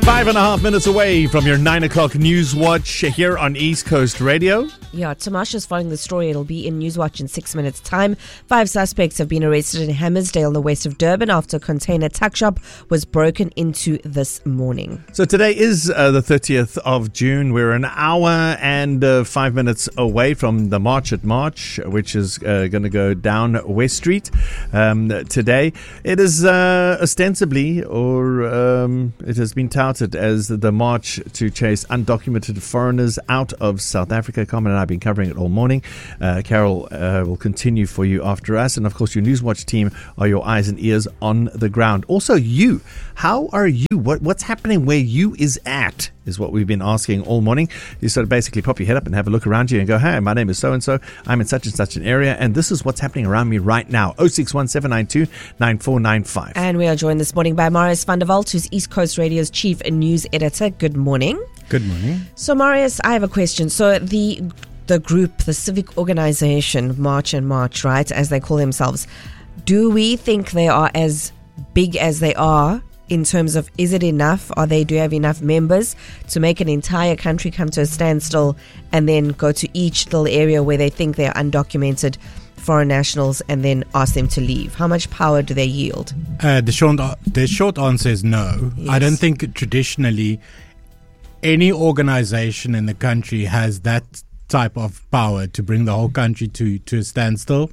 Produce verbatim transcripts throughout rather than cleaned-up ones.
Five and a half minutes away from your nine o'clock News Watch here on East Coast Radio. Yeah, Tamasha's following the story. It'll be in Newswatch in six minutes' time. Five suspects have been arrested in Hammersdale in the west of Durban after a container tuck shop was broken into this morning. So today is uh, the thirtieth of June. We're an hour and uh, five minutes away from the March at March, which is uh, going to go down West Street um, today. It is uh, ostensibly, or um, it has been touted as the march to chase undocumented foreigners out of South Africa. Carmen and I have been covering it all morning. Uh, Carol uh, will continue for you after us. And of course, your Newswatch team are your eyes and ears on the ground. Also, you, how are you? What, what's happening where you is at is what we've been asking all morning. You sort of basically pop your head up and have a look around you and go, hey, my name is so-and-so. I'm in such and such an area, and this is what's happening around me right now. oh six one seven nine two nine four nine five. And we are joined this morning by Marius van der Walt, who's East Coast Radio's chief news editor. Good morning. Good morning. So, Marius, I have a question. So, the the group, the civic organization, March and March, right, as they call themselves, do we think they are as big as they are? In terms of, is it enough? Are they, do you have enough members to make an entire country come to a standstill and then go to each little area where they think they're undocumented foreign nationals and then ask them to leave? How much power do they yield? Uh, the short the short answer is no. Yes. I don't think traditionally any organization in the country has that type of power to bring the whole country to, to a standstill,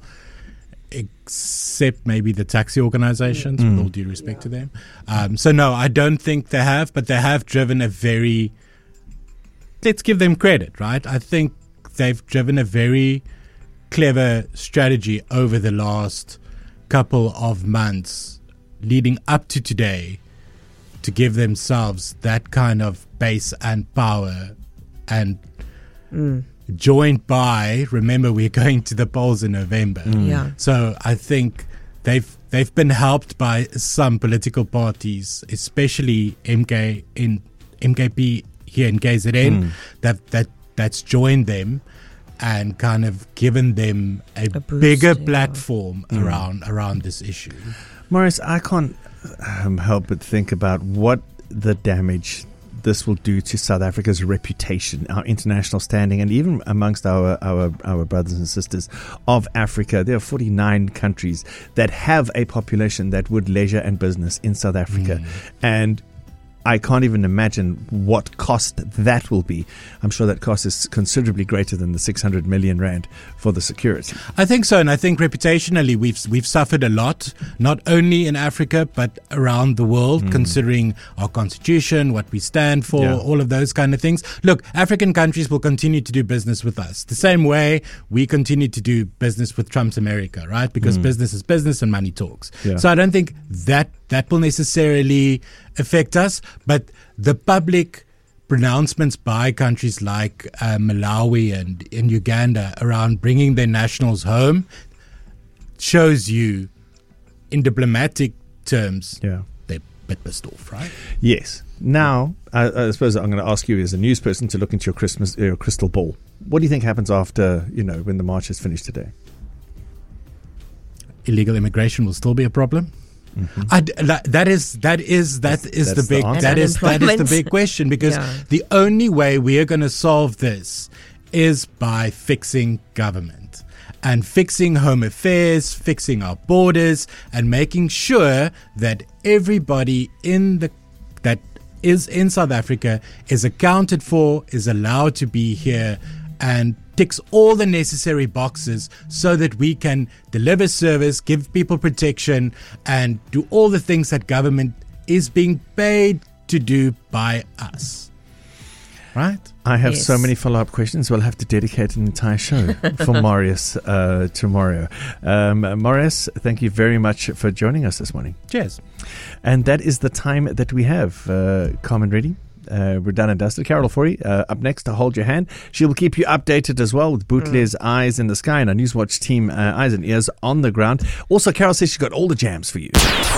except maybe the taxi organizations, mm. with all due respect to them. Um, so no, I don't think they have, but they have driven a very, let's give them credit, right? I think they've driven a very clever strategy over the last couple of months leading up to today to give themselves that kind of base and power, and mm. joined by, remember, we're going to the polls in November. Mm. Yeah. So I think they've they've been helped by some political parties, especially M K in M K P here in K Z N, mm. that that that's joined them and kind of given them a, a boost, bigger yeah. platform mm. around around this issue. Maurice, I can't um, help but think about what the damage this will do to South Africa's reputation, our international standing, and even amongst our, our, our brothers and sisters of Africa. There are forty-nine countries that have a population that would leisure and business in South Africa. Mm. And I can't even imagine what cost that will be. I'm sure that cost is considerably greater than the six hundred million rand for the security. I think so, and I think reputationally we've we've suffered a lot, not only in Africa but around the world, mm. considering our constitution, what we stand for, yeah. all of those kind of things. Look, African countries will continue to do business with us the same way we continue to do business with Trump's America, right? Because mm. business is business and money talks. Yeah. So I don't think that that will necessarily affect us, but the public pronouncements by countries like uh, Malawi and in Uganda around bringing their nationals home shows you, in diplomatic terms, yeah. they're a bit pissed off, right? Yes. Now, I, I suppose I'm going to ask you as a news person to look into your Christmas, your crystal ball. What do you think happens after, you know, when the march is finished today? Illegal immigration will still be a problem. Mm-hmm. I, that is that is that that's, is that's the big the that is that is the big question, because yeah. the only way we are going to solve this is by fixing government and fixing home affairs, fixing our borders, and making sure that everybody in the that is in South Africa is accounted for, is allowed to be here, and ticks all the necessary boxes so that we can deliver service, give people protection, and do all the things that government is being paid to do by us. Right? I have yes. so many follow-up questions. We'll have to dedicate an entire show for Marius uh, tomorrow. Um, Marius, thank you very much for joining us this morning. Cheers. And that is the time that we have. Uh, Carmen, ready? Uh, we're done and dusted. Carol Forey, uh, up next to hold your hand. She will keep you updated as well with Bootle's mm. Eyes in the Sky and our Newswatch team, uh, eyes and ears on the ground. Also, Carol says she's got all the jams for you.